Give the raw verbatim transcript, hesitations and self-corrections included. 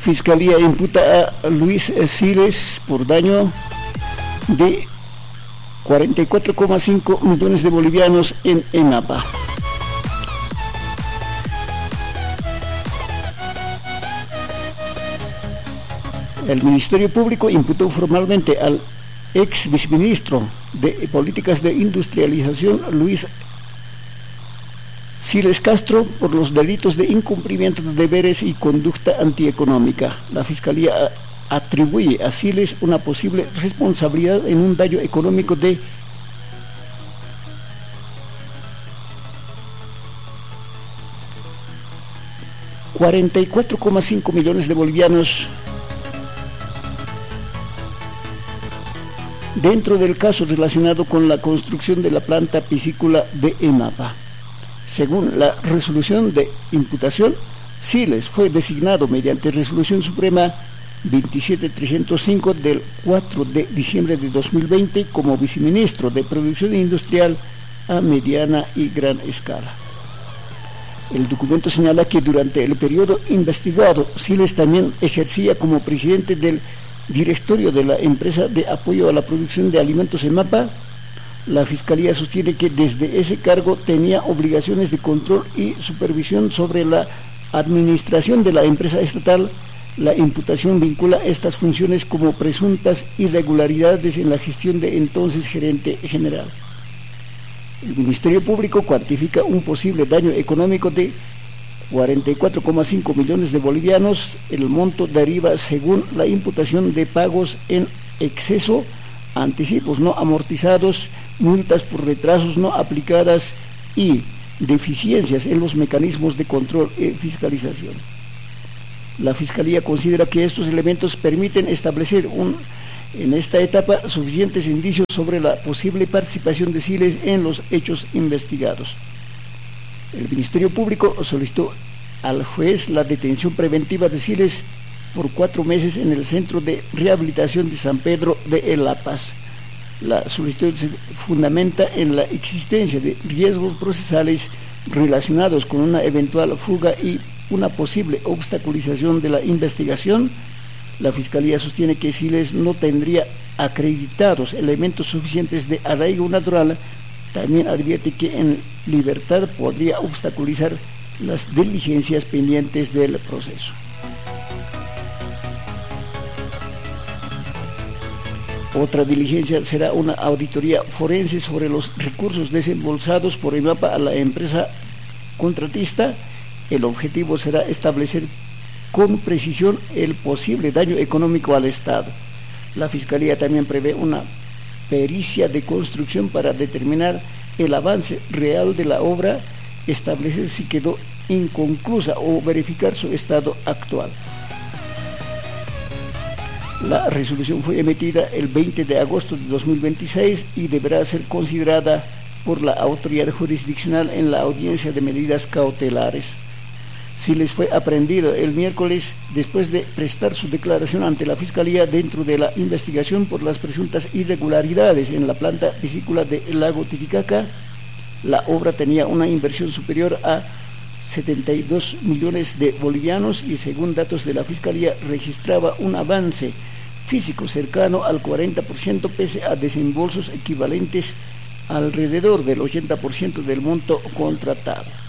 Fiscalía imputa a Luis Siles por daño de cuarenta y cuatro coma cinco millones de bolivianos en EMAPA. El Ministerio Público imputó formalmente al ex viceministro de Políticas de Industrialización, Luis Siles Castro, por los delitos de incumplimiento de deberes y conducta antieconómica. La Fiscalía atribuye a Siles una posible responsabilidad en un daño económico de cuarenta y cuatro coma cinco millones de bolivianos dentro del caso relacionado con la construcción de la planta piscícola de EMAPA. Según la resolución de imputación, Siles fue designado mediante resolución suprema veintisiete mil trescientos cinco del cuatro de diciembre de dos mil veinte como viceministro de Producción Industrial a mediana y gran escala. El documento señala que durante el periodo investigado, Siles también ejercía como presidente del directorio de la empresa de apoyo a la producción de alimentos EMAPA. La Fiscalía sostiene que desde ese cargo tenía obligaciones de control y supervisión sobre la administración de la empresa estatal. La imputación vincula estas funciones como presuntas irregularidades en la gestión de entonces gerente general. El Ministerio Público cuantifica un posible daño económico de cuarenta y cuatro coma cinco millones de bolivianos. El monto deriva, según la imputación, de pagos en exceso, anticipos no amortizados, multas por retrasos no aplicadas y deficiencias en los mecanismos de control y fiscalización. La Fiscalía considera que estos elementos permiten establecer un, en esta etapa suficientes indicios sobre la posible participación de Siles en los hechos investigados. El Ministerio Público solicitó al juez la detención preventiva de Siles por cuatro meses en el Centro de Rehabilitación de San Pedro de La Paz. La solicitud se fundamenta en la existencia de riesgos procesales relacionados con una eventual fuga y una posible obstaculización de la investigación. La Fiscalía sostiene que Siles no tendría acreditados elementos suficientes de arraigo natural. También advierte que en libertad podría obstaculizar las diligencias pendientes del proceso. Otra diligencia será una auditoría forense sobre los recursos desembolsados por EMAPA a la empresa contratista. El objetivo será establecer con precisión el posible daño económico al Estado. La Fiscalía también prevé una pericia de construcción para determinar el avance real de la obra, establecer si quedó inconclusa o verificar su estado actual. La resolución fue emitida el veinte de agosto de dos mil veintiséis y deberá ser considerada por la autoridad jurisdiccional en la audiencia de medidas cautelares. Siles fue aprehendido el miércoles después de prestar su declaración ante la Fiscalía dentro de la investigación por las presuntas irregularidades en la planta piscícola del lago Titicaca. La obra tenía una inversión superior a setenta y dos millones de bolivianos y, según datos de la Fiscalía, registraba un avance físico cercano al cuarenta por ciento pese a desembolsos equivalentes alrededor del ochenta por ciento del monto contratado.